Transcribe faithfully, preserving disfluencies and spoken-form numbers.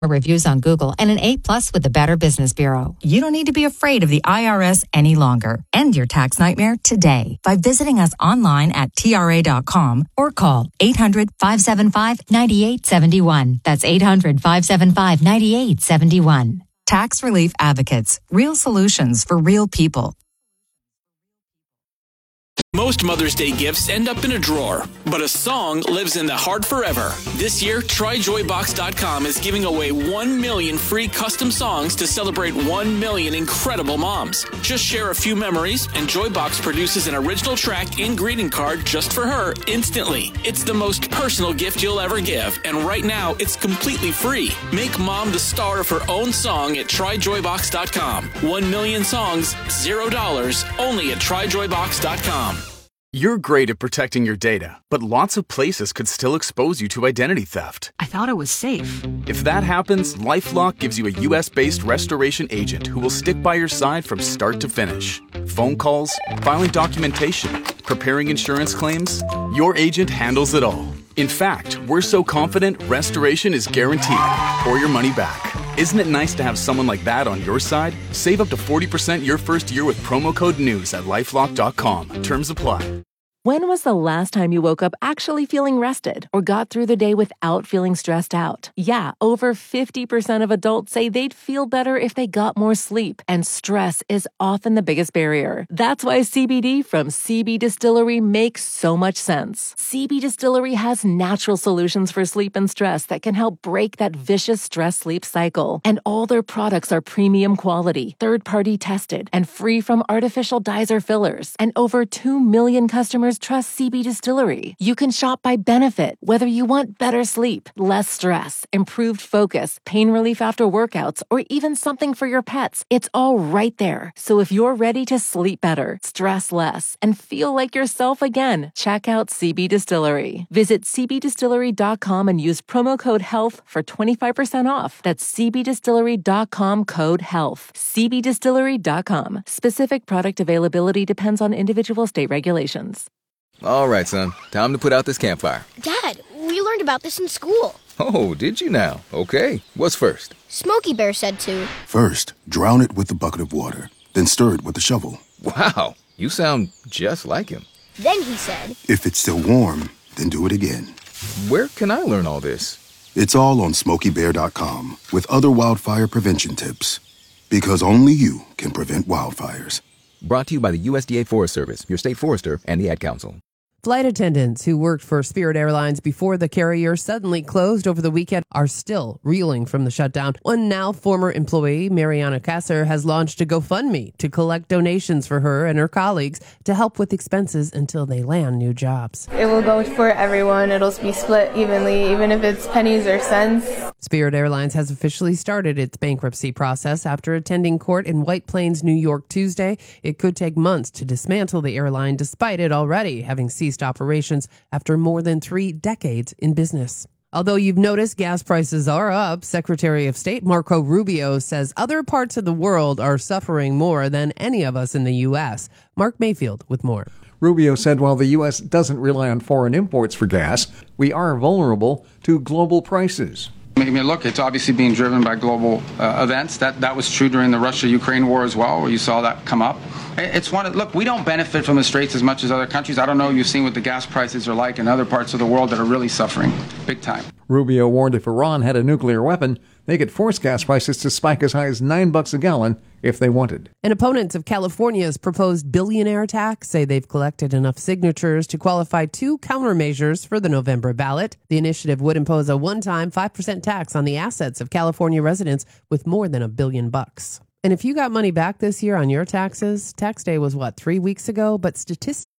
reviews on Google, and an A plus with the Better Business Bureau. You don't need to be afraid of the I R S any longer. End your tax nightmare today by visiting us online at T R A dot com or call eight hundred, five seven five, nine eight seven one. That's eight hundred, five seven five, nine eight seven one. Tax Relief Advocates. Real solutions for real people. Most Mother's Day gifts end up in a drawer, but a song lives in the heart forever. This year, Try Joy Box dot com is giving away one million free custom songs to celebrate one million incredible moms. Just share a few memories, and Joybox produces an original track and greeting card just for her instantly. It's the most personal gift you'll ever give, and right now, it's completely free. Make mom the star of her own song at Try Joy Box dot com. One million songs, zero dollars, only at Try Joy Box dot com. You're great at protecting your data, but lots of places could still expose you to identity theft. I thought it was safe. If that happens, LifeLock gives you a U S based restoration agent who will stick by your side from start to finish. Phone calls, filing documentation, preparing insurance claims, your agent handles it all. In fact, we're so confident restoration is guaranteed or your money back. Isn't it nice to have someone like that on your side? Save up to forty percent your first year with promo code NEWS at lifelock dot com. Terms apply. When was the last time you woke up actually feeling rested or got through the day without feeling stressed out? Yeah, over fifty percent of adults say they'd feel better if they got more sleep, and stress is often the biggest barrier. That's why C B D from C B Distillery makes so much sense. C B Distillery has natural solutions for sleep and stress that can help break that vicious stress-sleep cycle. And all their products are premium quality, third-party tested, and free from artificial dyes or fillers. And over two million customers trust C B Distillery. You can shop by benefit, whether you want better sleep, less stress, improved focus, pain relief after workouts, or even something for your pets. It's all right there. So if you're ready to sleep better, stress less, and feel like yourself again, check out C B Distillery. Visit C B distillery dot com and use promo code HEALTH for twenty-five percent off. That's C B distillery dot com code HEALTH. C B distillery dot com. Specific product availability depends on individual state regulations. All right, son. Time to put out this campfire. Dad, we learned about this in school. Oh, did you now? Okay. What's first? Smokey Bear said to. First, drown it with a bucket of water, then stir it with a shovel. Wow, you sound just like him. Then he said, if it's still warm, then do it again. Where can I learn all this? It's all on smokey bear dot com with other wildfire prevention tips. Because only you can prevent wildfires. Brought to you by the U S D A Forest Service, your state forester, and the Ad Council. Flight attendants who worked for Spirit Airlines before the carrier suddenly closed over the weekend are still reeling from the shutdown. One now former employee, Mariana Kasser, has launched a GoFundMe to collect donations for her and her colleagues to help with expenses until they land new jobs. It will go for everyone. It'll be split evenly, even if it's pennies or cents. Spirit Airlines has officially started its bankruptcy process after attending court in White Plains, New York, Tuesday. It could take months to dismantle the airline, despite it already having ceased operations after more than three decades in business. Although you've noticed gas prices are up, Secretary of State Marco Rubio says other parts of the world are suffering more than any of us in the U S. Mark Mayfield with more. Rubio said while the U S doesn't rely on foreign imports for gas, we are vulnerable to global prices. I mean, look, it's obviously being driven by global uh, events. That that was true during the Russia-Ukraine war as well, where you saw that come up. It's one. Of, look, we don't benefit from the straits as much as other countries. I don't know if you've seen what the gas prices are like in other parts of the world that are really suffering big time. Rubio warned if Iran had a nuclear weapon, they could force gas prices to spike as high as nine bucks a gallon if they wanted. And opponents of California's proposed billionaire tax say they've collected enough signatures to qualify two countermeasures for the November ballot. The initiative would impose a one-time five percent tax on the assets of California residents with more than a billion bucks. And if you got money back this year on your taxes, tax day was what, three weeks ago? But statistics